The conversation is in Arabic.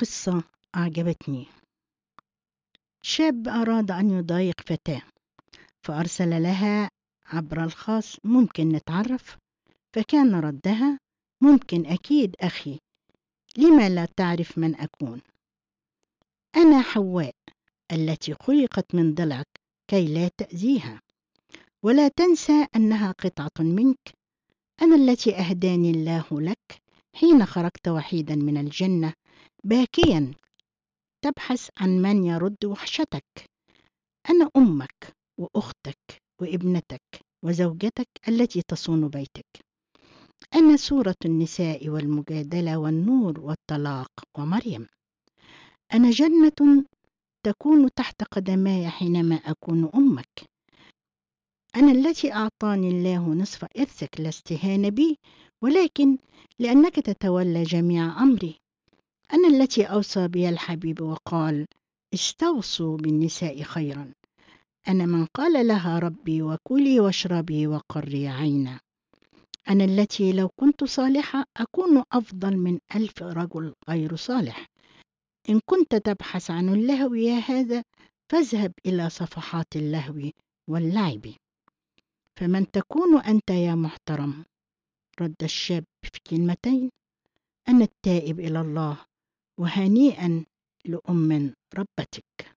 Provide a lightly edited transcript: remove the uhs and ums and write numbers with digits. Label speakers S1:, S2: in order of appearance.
S1: قصة أعجبتني. شاب أراد أن يضايق فتاة فأرسل لها عبر الخاص: ممكن نتعرف؟ فكان ردها: ممكن أكيد أخي، لما لا تعرف من أكون؟ أنا حواء التي خلقت من ضلعك كي لا تأذيها، ولا تنسى أنها قطعة منك. أنا التي أهداني الله لك حين خرجت وحيدا من الجنة باكيا تبحث عن من يرد وحشتك. أنا أمك وأختك وابنتك وزوجتك التي تصون بيتك. أنا سورة النساء والمجادلة والنور والطلاق ومريم. أنا جنة تكون تحت قدماي حينما أكون أمك. أنا التي أعطاني الله نصف إرثك لا استهان بي، ولكن لأنك تتولى جميع أمري. أنا التي أوصى بي الحبيب وقال: استوصوا بالنساء خيرا. أنا من قال لها ربي وكلي واشربي وقري عينا. أنا التي لو كنت صالحة أكون أفضل من 1000 رجل غير صالح. إن كنت تبحث عن اللهو يا هذا، فاذهب إلى صفحات اللهو واللعب. فمن تكون أنت يا محترم؟ رد الشاب في كلمتين: أنا التائب إلى الله، وهنيئا لأم ربتك.